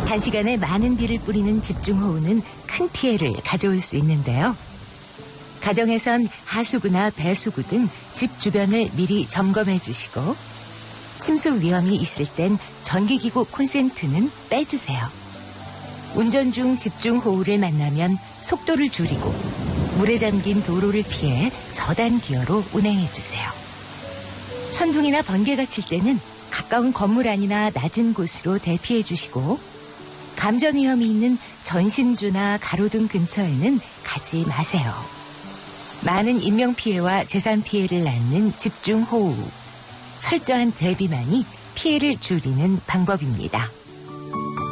단시간에 많은 비를 뿌리는 집중호우는 큰 피해를 가져올 수 있는데요. 가정에선 하수구나 배수구 등 집 주변을 미리 점검해 주시고 침수 위험이 있을 땐 전기기구 콘센트는 빼주세요. 운전 중 집중호우를 만나면 속도를 줄이고 물에 잠긴 도로를 피해 저단 기어로 운행해 주세요. 천둥이나 번개가 칠 때는 가까운 건물 안이나 낮은 곳으로 대피해 주시고 감전 위험이 있는 전신주나 가로등 근처에는 가지 마세요. 많은 인명피해와 재산피해를 낳는 집중호우. 철저한 대비만이 피해를 줄이는 방법입니다.